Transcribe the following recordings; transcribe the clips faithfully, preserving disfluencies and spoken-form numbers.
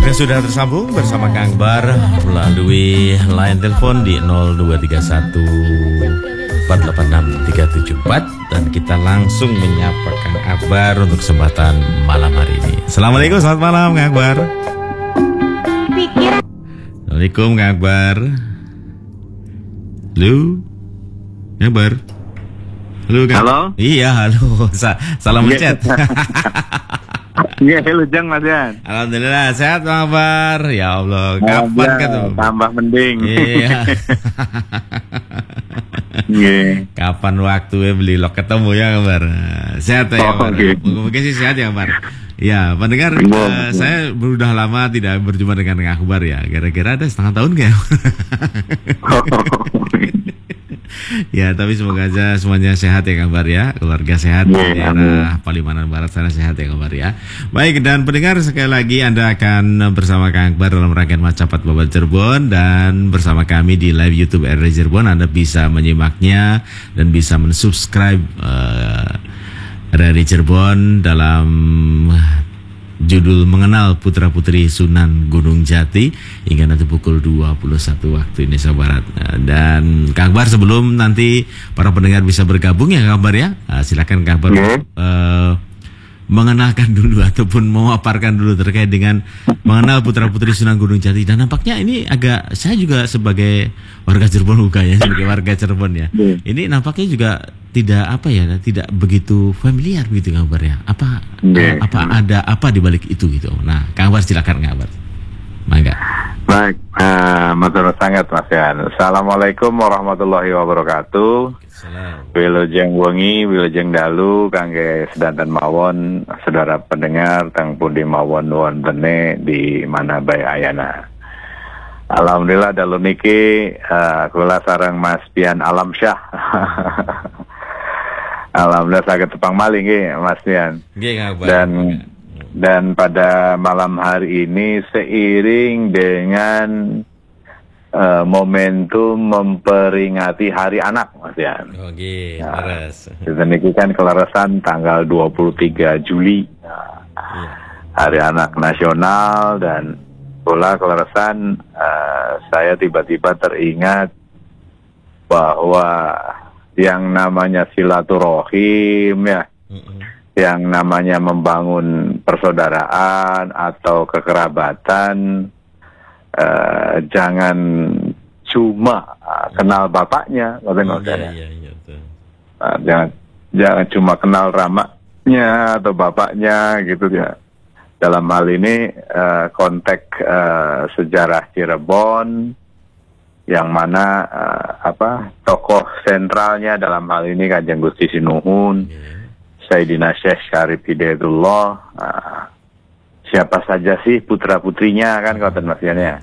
Oke, sudah tersambung bersama Kang Akbar melalui line telepon di nol dua tiga satu empat delapan enam tiga tujuh empat dan kita langsung menyapa Kang Akbar untuk kesempatan malam hari ini. Assalamualaikum, selamat malam Kang Akbar. Assalamualaikum Kang Akbar. Halo Kang Akbar. Halo Kang. Halo. Iya, halo. Sa- salam mencet. Iya, halo Jang Mas Yan. Alhamdulillah sehat Bang Akbar. Ya Allah, kapan ya, ketemu? tambah mending. Iya. Yeah. Kapan waktunya beli lo ketemu ya Akbar? Sehat ya Akbar? Oh, okay. Mungkin sih sehat ya Akbar. Ya, pendengar, Oh, uh, saya sudah lama tidak berjumpa dengan Kang Akbar ya. Kira-kira ada setengah tahun nggak? Ya, tapi semoga aja semuanya sehat ya Kang Akbar ya. Keluarga sehat di Yeah, daerah Palimanan Barat sana sehat ya Kang Akbar ya. Baik, dan pendengar sekali lagi Anda akan bersama Kang Akbar dalam rangkaian Macapat Babat Cirebon, dan bersama kami di live YouTube R R I Cirebon. Anda bisa menyimaknya dan bisa mensubscribe uh, R R I Cirebon dalam judul Mengenal Putra Putri Sunan Gunung Jati hingga nanti pukul dua puluh satu waktu Indonesia Barat. Dan Kang Akbar, sebelum nanti para pendengar bisa bergabung ya Kang Akbar ya, silakan Kang Akbar yeah. uh, mengenalkan dulu ataupun memaparkan dulu terkait dengan mengenal Putra Putri Sunan Gunung Jati. Dan nampaknya ini agak, saya juga sebagai warga Cirebon bukan ya, sebagai warga Cirebon ya, yeah. ini nampaknya juga tidak apa ya, tidak begitu familiar begitu Kang Akbar ya. Apa yeah. apa ada apa di balik itu gitu. Nah, Kang Akbar silakan Kang Akbar. Mangga. Baik, uh, matur sangat Mas Yan. Assalamualaikum warahmatullahi wabarakatuh. Wilujeng wengi, wilujeng dalu, kangge sedanten mawon, saudara pendengar teng pundi mawon wontene di mana bae ayana. Alhamdulillah dalu niki uh, kula sareng Mas Pian Alamsyah. Alhamdulillah saged tepang malih nggih Mas Pian. Nggih Kang Akbar. Dan dan pada malam hari ini seiring dengan uh, momentum memperingati Hari Anak Mas Yan. Oh nggih, nah, leres. Ini kan keleresan tanggal dua puluh tiga Juli. Nah, iya. Hari Anak Nasional, dan pula keleresan uh, saya tiba-tiba teringat bahwa yang namanya silaturahim ya, mm-hmm. yang namanya membangun persaudaraan atau kekerabatan, uh, jangan cuma uh, kenal bapaknya, oh, iya, iya, iya, uh, jangan jangan cuma kenal ramanya atau bapaknya gitu ya. Dalam hal ini uh, konteks uh, sejarah Cirebon, yang mana uh, apa tokoh sentralnya dalam hal ini Kanjeng Gusti Sinuhun, yeah. Sayyidina Syekh Syarif Hidayatullah. Uh, siapa saja sih putra putrinya kan kawan Mas Yan ya.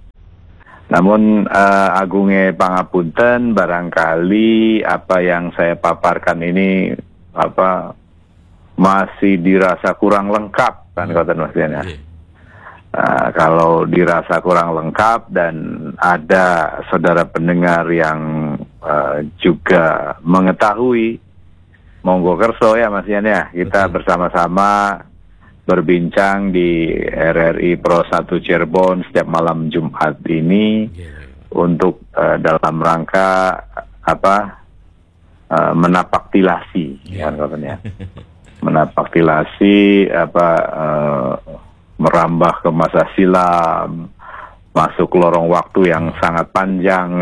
Namun uh, agunge pangapunten, barangkali apa yang saya paparkan ini apa masih dirasa kurang lengkap kan kawan Mas Yan ya. Yeah. Uh, kalau dirasa kurang lengkap dan ada saudara pendengar yang uh, juga mengetahui, monggo kerso ya Mas Yan ya, kita okay. bersama-sama berbincang di R R I Pro satu Cirebon setiap malam Jumat ini yeah. untuk uh, dalam rangka apa uh, menapaktilasi yeah. kan katanya, menapaktilasi apa uh, merambah ke masa silam, masuk lorong waktu yang sangat panjang,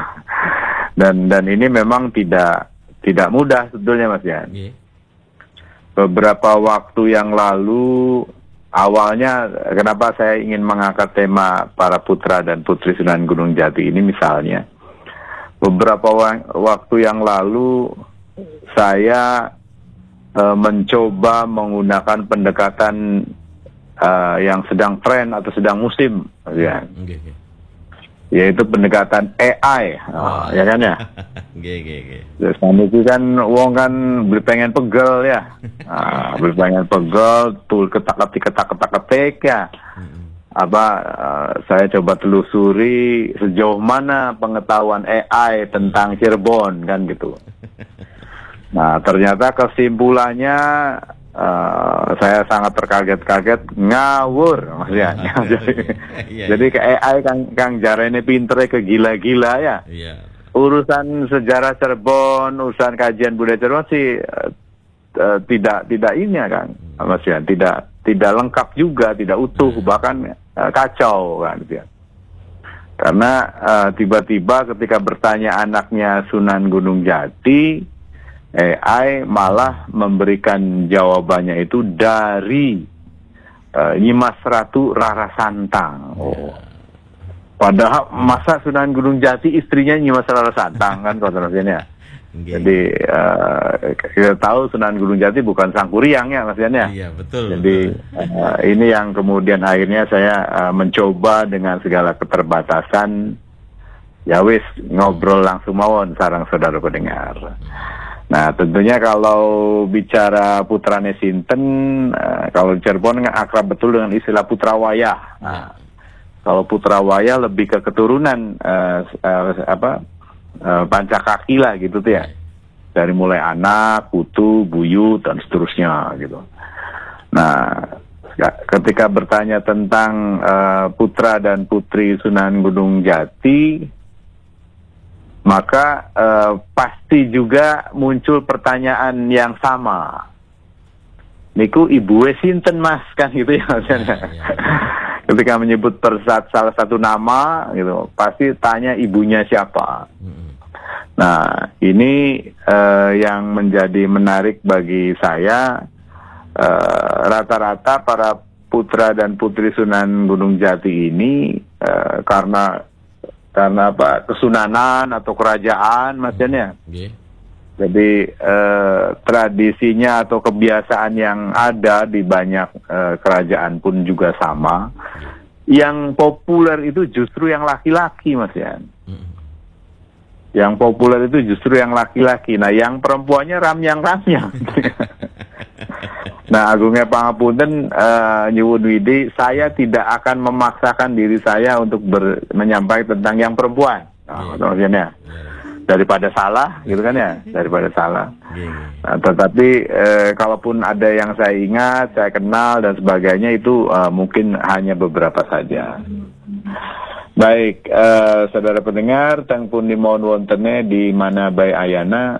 dan dan ini memang tidak tidak mudah sebetulnya Mas Yan. Yeah. Beberapa waktu yang lalu, awalnya kenapa saya ingin mengangkat tema para putra dan putri Sunan Gunung Jati ini misalnya, beberapa wa- waktu yang lalu saya uh, mencoba menggunakan pendekatan Uh, yang sedang tren atau sedang musim, ya, okay, okay. yaitu pendekatan A I, oh, oh, ya kan ya. Okay, okay, okay. Terus itu kan, wong kan beli pengen pegel ya, nah, beli pengen pegel, tul ketak ketik ketak ketak ketik ya. Mm-hmm. Apa uh, saya coba telusuri sejauh mana pengetahuan A I tentang Cirebon kan gitu. Nah ternyata kesimpulannya uh, saya sangat terkaget-kaget ngawur maksudnya. jadi, iya, jadi iya. ke A I Kang, Kang Jarene pinternya ke gila-gila ya. Iya. Urusan sejarah Cirebon, urusan kajian budaya Cirebon sih uh, uh, tidak tidak ini ya Kang, hmm. Mas Yan, tidak tidak lengkap juga, tidak utuh, hmm. bahkan uh, kacau kan gitu ya. Karena uh, tiba-tiba ketika bertanya anaknya Sunan Gunung Jati, A I malah memberikan jawabannya itu dari uh, Nyimas Ratu Rara Santang. Oh. Padahal masa Sunan Gunung Jati istrinya Nyimas Rara Santang kan konservasinya. Okay. Jadi uh, kita tahu Sunan Gunung Jati bukan Sangkuriang ya maksudnya. Iya betul. Jadi uh, ini yang kemudian akhirnya saya uh, mencoba dengan segala keterbatasan. Ya wis ngobrol langsung mawon sareng saudara pendengar. Nah tentunya kalau bicara putrane sinten, uh, kalau Cirebon akrab betul dengan istilah putra wayah. Nah, kalau putra wayah lebih ke keturunan uh, uh, apa uh, pancakaki lah gitu tuh ya. Dari mulai anak, putu, buyut dan seterusnya gitu. Nah ketika bertanya tentang uh, putra dan putri Sunan Gunung Jati, maka uh, pasti juga muncul pertanyaan yang sama. Niku ibu sinten mas kan gitu ya maksudnya. Ketika menyebut persat salah satu nama gitu, pasti tanya ibunya siapa. Hmm. Nah, ini uh, yang menjadi menarik bagi saya, uh, rata-rata para putra dan putri Sunan Gunung Jati ini uh, karena karena apa kesunanan atau kerajaan maksudnya. Okay. Jadi eh, tradisinya atau kebiasaan yang ada di banyak eh, kerajaan pun juga sama. Yang populer itu justru yang laki-laki, Mas Yan. Yang populer itu justru yang laki-laki. Nah, yang perempuannya ramyang-ramyang. Nah, agungnya pangapunten uh, nyuwun widi, saya tidak akan memaksakan diri saya untuk ber, menyampaikan tentang yang perempuan. Nah, maksudnya. Daripada salah, gitu kan ya, daripada salah. Nah, tetapi eh, kalaupun ada yang saya ingat, saya kenal dan sebagainya itu eh, mungkin hanya beberapa saja. Baik, eh, saudara pendengar, teng pun di mohon wontene di mana bae ayana,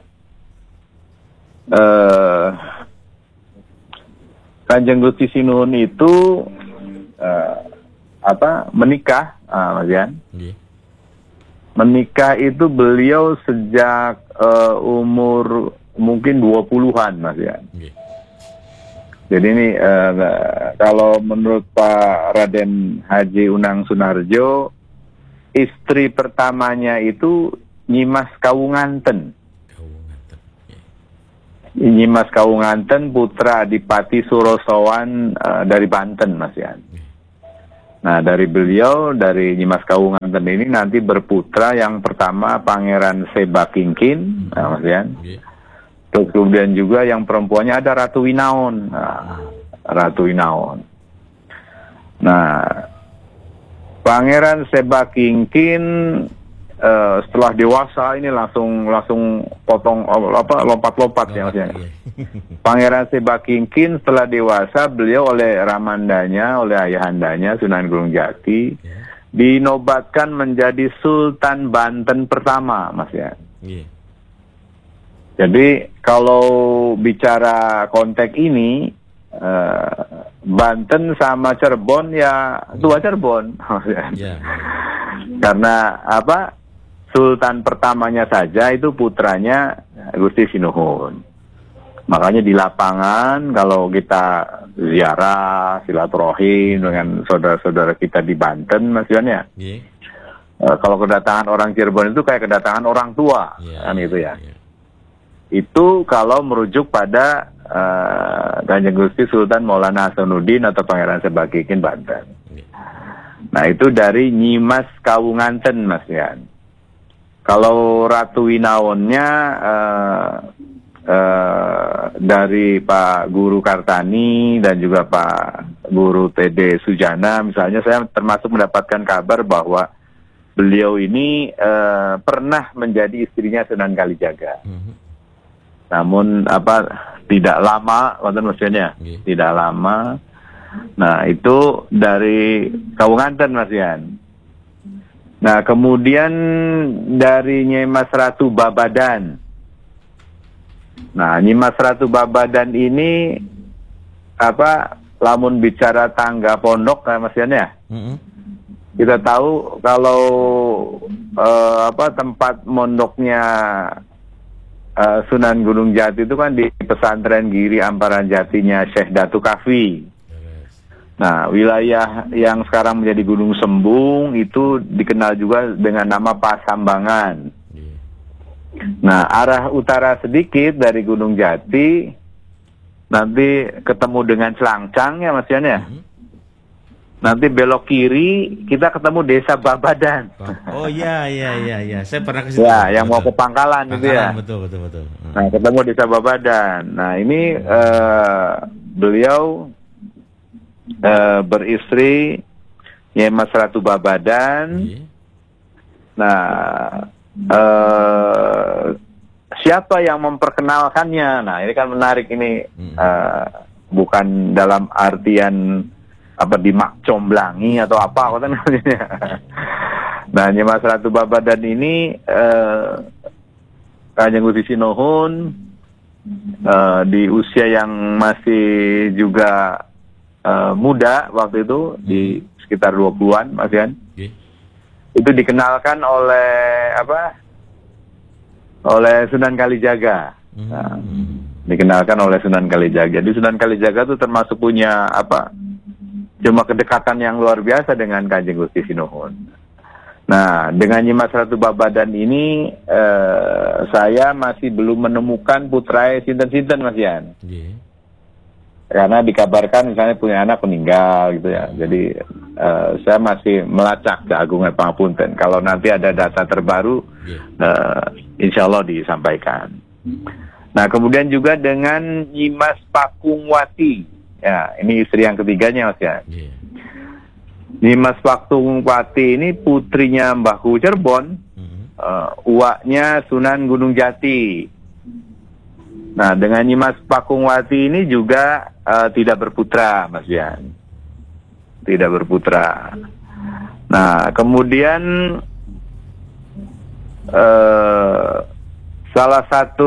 eh, Kanjeng Gusti Sinuhun itu eh, apa menikah, ah, Mas Yan? Yeah. Menikah itu beliau sejak uh, umur mungkin dua puluhan Mas ya. Okay. Jadi ini uh, kalau menurut Pak Raden Haji Unang Sunarjo, istri pertamanya itu Nyimas Kawunganten. Kawunganten. Yeah. Nyimas Kawunganten putra Adipati Surosowan uh, dari Banten Mas ya. Yeah. Nah, dari beliau, dari Nyimas Kawunganten ini nanti berputra yang pertama Pangeran Sebakingkin, nah, Mas Yan. Okay. Terus kemudian juga yang perempuannya ada Ratu Winaon, nah, Ratu Winaon. Nah, Pangeran Sebakingkin uh, setelah dewasa ini langsung langsung potong apa lompat-lompat ya Mas Yan. Pangeran Sebakingkin setelah dewasa beliau oleh ramandanya, oleh ayahandanya Sunan Gunung Jati yeah. dinobatkan menjadi Sultan Banten pertama, Mas ya. Yeah. Jadi kalau bicara konteks ini uh, Banten sama Cirebon ya dua Cirebon, Mas ya. Yeah. Karena apa? Sultan pertamanya saja itu putranya Gusti Sinuhun. Makanya di lapangan kalau kita ziarah, silaturahim dengan saudara-saudara kita di Banten, Mas Yon ya. Yeah. Uh, kalau kedatangan orang Cirebon itu kayak kedatangan orang tua, yeah, kan itu ya. Yeah. Itu kalau merujuk pada uh, Kanjeng Gusti Sultan Maulana Hasanuddin atau Pangeran Sebakingkin Banten. Yeah. Nah itu dari Nyimas Kawunganten, Mas Yan. Kalau Ratu Winaonnya uh, Uh, dari Pak Guru Kartani dan juga Pak Guru T D Sujana misalnya, saya termasuk mendapatkan kabar bahwa beliau ini uh, pernah menjadi istrinya Sunan Kalijaga. Mm-hmm. namun apa tidak lama, wonten maksudnya, Nggih. tidak lama. Nah itu dari Kawunganten Mas Yan. Nah kemudian dari Nyimas Ratu Babadan. Nah Nyimas Ratu Babadan ini apa, lamun bicara tangga pondok kan Mas Yan ya. Mm-hmm. Kita tahu kalau eh, apa tempat mondoknya eh, Sunan Gunung Jati itu kan di pesantren Giri Amparan Jatinya Syekh Datu Kafi. Nah, wilayah yang sekarang menjadi Gunung Sembung itu dikenal juga dengan nama Pasambangan. Nah, arah utara sedikit dari Gunung Jati nanti ketemu dengan Selangcang ya Mas Yan ya. Nanti belok kiri kita ketemu Desa Babadan. Oh iya iya iya iya, saya pernah ke situ. Ya, yang mau ke Pangkalan, Pangkalan itu ya. Betul betul betul. Nah, ketemu Desa Babadan. Nah, ini uh, beliau Uh, beristri Nyimas Ratu Babadan. Yeah. Nah, uh, siapa yang memperkenalkannya? Nah, ini kan menarik ini, mm. uh, bukan dalam artian apa dimakcomblangi atau apa, apa namanya. Nah, Nyimas Ratu Babadan ini uh, Kanjeng Gusti Sinuhun uh, di usia yang masih juga Uh, muda waktu itu, di sekitar dua puluhan Mas Yan. Okay. Itu dikenalkan oleh apa? Oleh Sunan Kalijaga. Mm-hmm. Nah, dikenalkan oleh Sunan Kalijaga. Jadi Sunan Kalijaga itu termasuk punya apa? Cuma kedekatan yang luar biasa dengan Kanjeng Gusti Sinuhun. Nah, dengan Nyimas Ratu Babadan ini uh, saya masih belum menemukan putranya sinten-sinten Mas Yan. Okay. Karena dikabarkan misalnya punya anak meninggal gitu ya. Jadi uh, saya masih melacak keagungan pangapunten. Kalau nanti ada data terbaru, uh, insya Allah disampaikan. Nah kemudian juga dengan Nyimas Pakungwati. Ya ini istri yang ketiganya Mas ya. Nyimas Pakungwati ini putrinya Mbah Ku Cirebon, uh, uaknya Sunan Gunung Jati. Nah, dengan Nyimas Pakungwati ini juga uh, tidak berputra, Mas Yan. Tidak berputra. Nah, kemudian uh, salah satu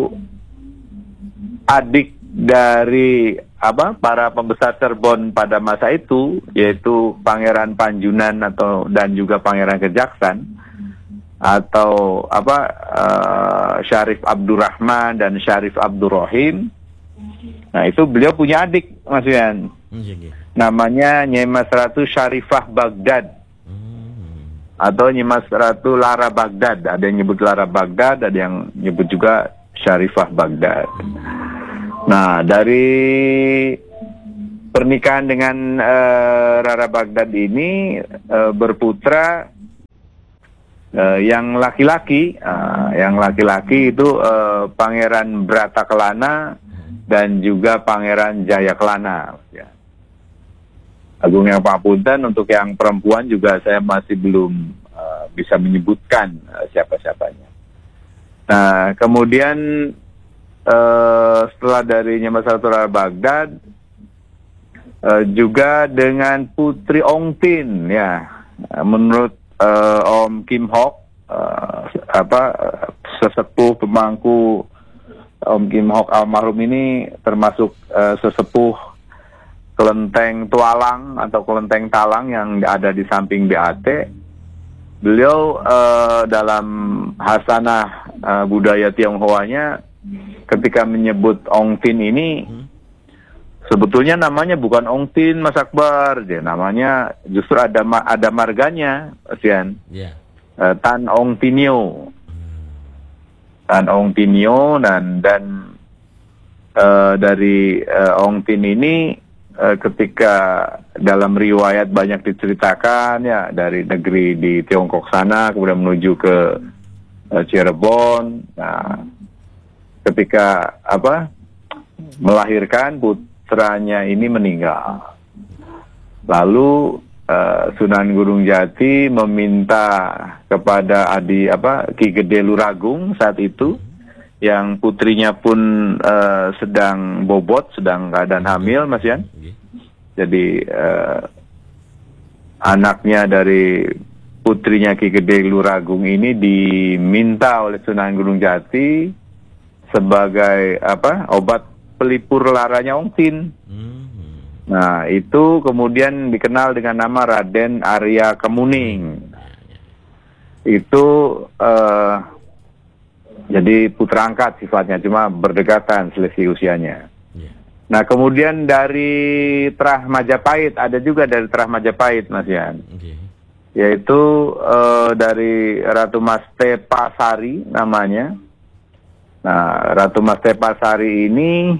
adik dari apa para pembesar Cirebon pada masa itu, yaitu Pangeran Panjunan atau dan juga Pangeran Kejaksan, atau apa uh, Syarif Abdurrahman dan Syarif Abdurrahim. Nah itu beliau punya adik Mas Yan, namanya Nyimas Ratu Syarifah Baghdad atau Nyimas Ratu Lara Baghdad. Ada yang nyebut Lara Baghdad, ada yang nyebut juga Syarifah Baghdad. Nah dari pernikahan dengan uh, Rara Baghdad ini uh, berputra Uh, yang laki-laki, uh, yang laki-laki itu uh, Pangeran Bratakelana dan juga Pangeran Jayakelana. Ya. Agung yang Pangapunten, untuk yang perempuan juga saya masih belum uh, bisa menyebutkan uh, siapa-siapanya. Nah, kemudian uh, setelah dari Nyimas Ratu Rara Baghdad, uh, juga dengan Putri Ongtin, ya, menurut Uh, Om Kim Hok, uh, apa uh, sesepuh pemangku Om Kim Hok almarhum ini termasuk uh, sesepuh Kelenteng Tualang atau Kelenteng Talang yang ada di samping B A T. Beliau uh, dalam hasanah uh, budaya Tionghoanya ketika menyebut Ongtin ini, hmm. sebetulnya namanya bukan Ongtin Mas Akbar, dia namanya justru ada ada marganya, Sian. Yeah. Uh, Tan Ongtinio. Tan Ongtinio dan dan uh, dari uh, Ongtin ini uh, ketika dalam riwayat banyak diceritakan ya dari negeri di Tiongkok sana kemudian menuju ke uh, Cirebon. Nah, ketika apa? melahirkan put putranya ini meninggal. Lalu uh, Sunan Gunung Jati meminta kepada Adi apa Ki Gede Luragung saat itu yang putrinya pun uh, sedang bobot, sedang keadaan hamil, Mas Yan. Jadi uh, anaknya dari putrinya Ki Gede Luragung ini diminta oleh Sunan Gunung Jati sebagai apa obat pelipur laranya Ongtin. Nah, itu kemudian dikenal dengan nama Raden Arya Kemuning. Itu uh, jadi putra angkat sifatnya, cuma berdekatan selisih usianya. Yeah. Nah, kemudian dari Terah Majapahit, ada juga dari Terah Majapahit, Mas Yan. Okay. Yaitu uh, dari Ratu Mastepasari namanya. Nah, Ratu Mastepasari ini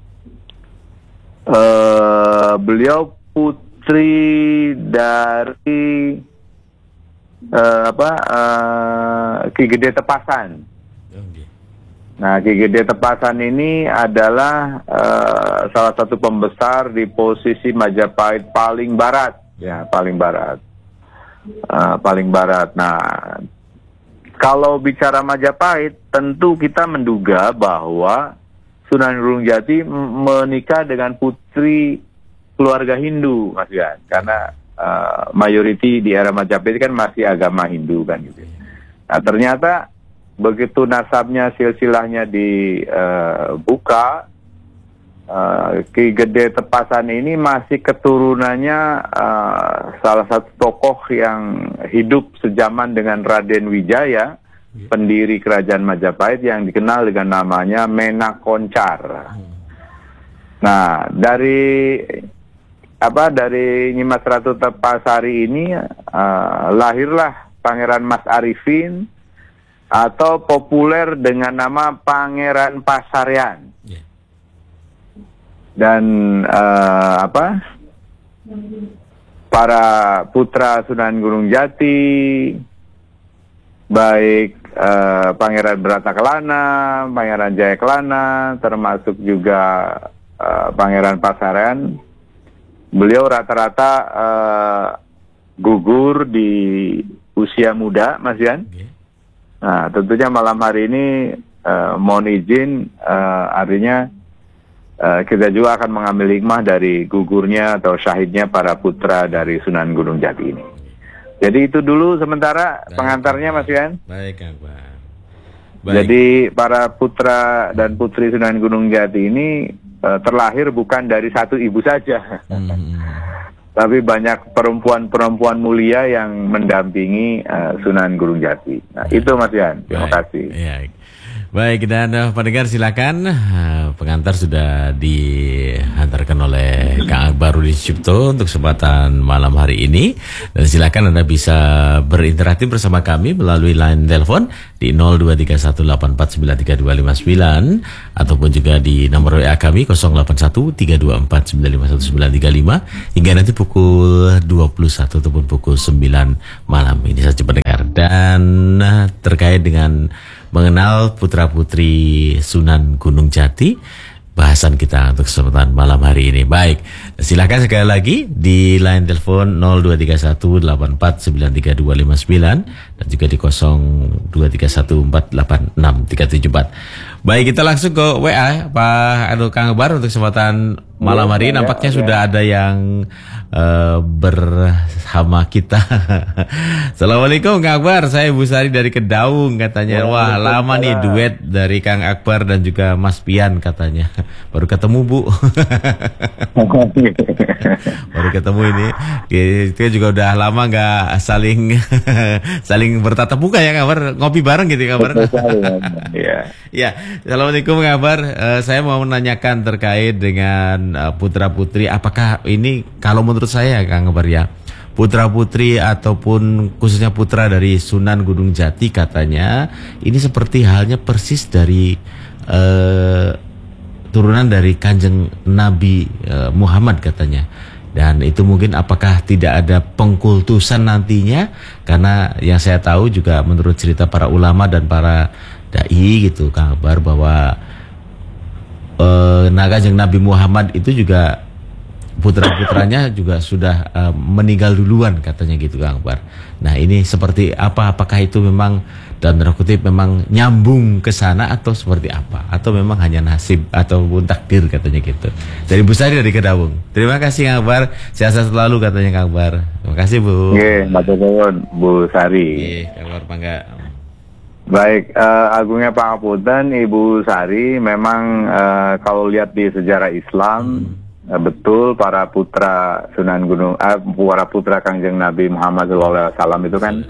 uh, beliau putri dari uh, apa uh, Ki Gede Tepasan. Nah, Ki Gede Tepasan ini adalah uh, salah satu pembesar di posisi Majapahit paling barat, ya paling barat, uh, paling barat. Nah, kalau bicara Majapahit, tentu kita menduga bahwa Sunan Gunung Jati menikah dengan putri keluarga Hindu, Mas Yan, karena uh, mayoriti di era Majapahit kan masih agama Hindu kan gitu. Nah, ternyata begitu nasabnya, silsilahnya dibuka, uh, uh, Ki Gede Tepasan ini masih keturunannya uh, salah satu tokoh yang hidup sejaman dengan Raden Wijaya, yeah. pendiri kerajaan Majapahit yang dikenal dengan namanya Menak Koncar. Hmm. Nah, dari apa dari Nyimas Ratu Tepasari ini uh, lahirlah Pangeran Mas Arifin, atau populer dengan nama Pangeran Pasaryan. Yeah. Dan uh, apa? Para putra Sunan Gunung Jati, baik uh, Pangeran Bratakelana, Pangeran Jayakelana, termasuk juga uh, Pangeran Pasaryan, beliau rata-rata uh, gugur di usia muda, Mas Yan. Yeah. Nah, tentunya malam hari ini uh, mohon izin, uh, artinya uh, kita juga akan mengambil hikmah dari gugurnya atau syahidnya para putra dari Sunan Gunung Jati ini. Jadi itu dulu sementara baik, pengantarnya, Mas Yan. Baik, Kang. Jadi para putra dan putri Sunan Gunung Jati ini uh, terlahir bukan dari satu ibu saja. Hmm. Tapi banyak perempuan-perempuan mulia yang mendampingi uh, Sunan Gunung Jati. Nah, ya. Itu Mas Yan. Terima Baik. kasih. Ya. Baik, dan uh, pendengar silakan, uh, pengantar sudah dihantarkan oleh Kang Akbarudin Sucipto untuk kesempatan malam hari ini, dan silakan Anda bisa berinteraksi bersama kami melalui line telepon di nol dua tiga satu delapan empat sembilan tiga dua lima sembilan ataupun juga di nomor W A kami nol delapan satu tiga dua empat sembilan lima satu sembilan tiga lima hingga nanti pukul dua puluh satu ataupun pukul sembilan malam. Ini saja pendengar, dan uh, terkait dengan mengenal putra-putri Sunan Gunung Jati, bahasan kita untuk kesempatan malam hari ini. Baik, silakan sekali lagi di line telepon nol dua tiga satu delapan empat sembilan tiga dua lima sembilan dan juga di nol dua tiga satu empat delapan enam tiga tujuh empat. Baik, kita langsung ke W A Pak Anu Kang Akbar untuk kesempatan malam hari ini. Nampaknya ya, ya. sudah ada yang uh, bersama kita. Assalamualaikum Kang Akbar, saya Bu Sari dari Kedaung katanya. Wah, lama nih duet dari Kang Akbar dan juga Mas Pian katanya. Baru ketemu Bu. Baru ketemu ini. Kita juga udah lama nggak saling saling bertatap muka ya Kang Akbar, ngopi bareng gitu Kang Akbar. Iya. Ya, assalamualaikum Kang Akbar. Uh, saya mau menanyakan terkait dengan uh, putra-putri. Apakah ini, kalau menurut saya Kang Akbar ya, putra-putri ataupun khususnya putra dari Sunan Gunung Jati katanya ini seperti halnya persis dari uh, turunan dari Kanjeng Nabi uh, Muhammad katanya. Dan itu mungkin apakah tidak ada pengkultusan nantinya? Karena yang saya tahu juga menurut cerita para ulama dan para dai gitu Kang Akbar, bahwa uh, Kanjeng Nabi Muhammad itu juga putra-putranya juga sudah uh, meninggal duluan katanya gitu Kang Akbar. Nah ini seperti apa? Apakah itu memang dan tanda kutip memang nyambung ke sana atau seperti apa? Atau memang hanya nasib ataupun takdir katanya gitu. Dari Bu Sari dari Kedawung. Terima kasih Kang Akbar. Sehat selalu katanya Kang Akbar. Terima kasih Bu. Nggih, matur nuwun Bu Sari. Nggih, Kang Akbar mangga. Baik, uh, agungnya pangapunten Ibu Sari, memang uh, kalau lihat di sejarah Islam, hmm. uh, betul para putra Sunan Gunung, uh, para putra Kangjeng Nabi Muhammad shallallahu alaihi wasallam itu kan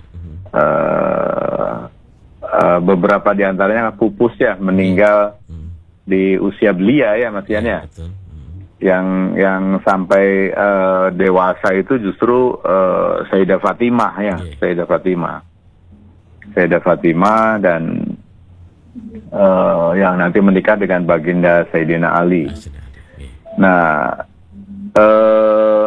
uh, uh, beberapa diantaranya pupus ya, meninggal hmm. di usia belia ya Mas Ian ya. Betul. Yang yang sampai uh, dewasa itu justru uh, Sayyidah Fatimah ya, yeah. Sayyidah Fatimah. Sayyidah Fatimah dan uh, yang nanti menikah dengan baginda Sayyidina Ali. Nah, uh,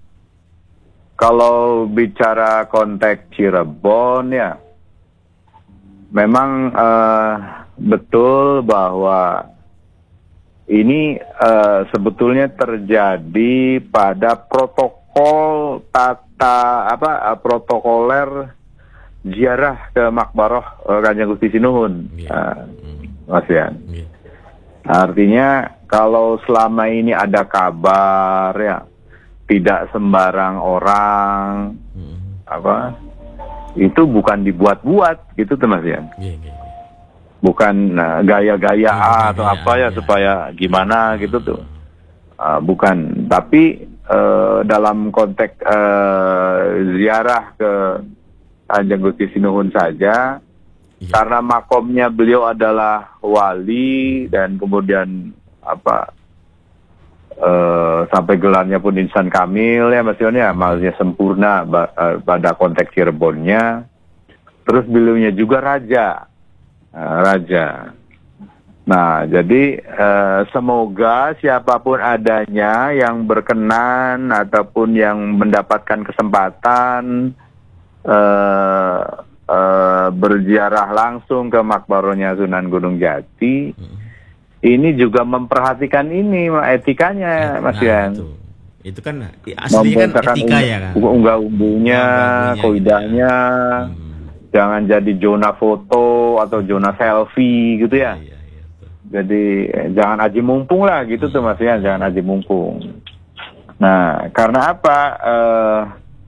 kalau bicara konteks Cirebon ya, memang uh, betul bahwa ini uh, sebetulnya terjadi pada protokol tata apa uh, protokoler ziarah ke Makbarah uh, Kanjeng Gusti Sinuhun, yeah. uh, Mas Yan. Yeah. Artinya kalau selama ini ada kabar ya tidak sembarang orang mm. apa itu bukan dibuat-buat gitu tuh Mas Yan. Yeah, yeah, yeah. Bukan uh, gaya-gaya yeah, atau yeah, apa ya yeah. supaya gimana gitu tuh. Uh, bukan, tapi uh, dalam konteks uh, ziarah ke Kanjeng Gusti Sinuhun saja, iya. Karena makomnya beliau adalah wali dan kemudian apa uh, sampai gelarnya pun insan kamil ya Mas Yon ya, maksudnya sempurna ba, uh, pada konteks Cirebonnya. Terus beliaunya juga raja, uh, raja. Nah jadi uh, semoga siapapun adanya yang berkenan ataupun yang mendapatkan kesempatan Uh, uh, berziarah langsung ke makbarohnya Sunan Gunung Jati, hmm. ini juga memperhatikan ini etikanya, Mas Yan. Nah, itu. itu kan aslinya kan etika ya kan. Unggah-ungguhnya, koidahnya, gitu. hmm. jangan jadi zona foto atau zona selfie gitu ya. Iya, iya, iya. Jadi eh, jangan aji mumpung lah gitu hmm. tuh Mas Yan, jangan aji mumpung. Nah, karena apa? Uh,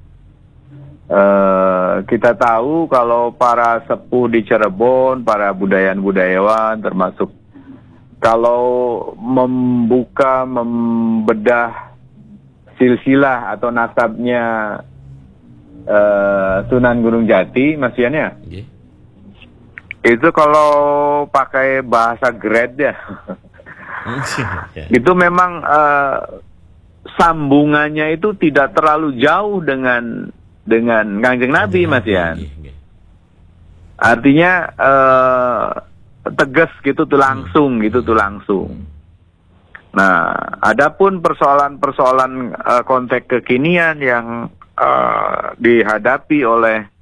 Uh, kita tahu kalau para sepuh di Cirebon, para budayawan-budayawan termasuk kalau membuka, membedah silsilah atau nasabnya uh, Sunan Gunung Jati, Mas Ian ya, yeah. itu kalau pakai bahasa grade ya, yeah. itu memang uh, sambungannya itu tidak terlalu jauh dengan dengan Kanjeng Nabi, Mas Yan. Artinya uh, tegas gitu tuh langsung, gitu tuh langsung. Nah, adapun persoalan-persoalan uh, konteks kekinian yang uh, dihadapi oleh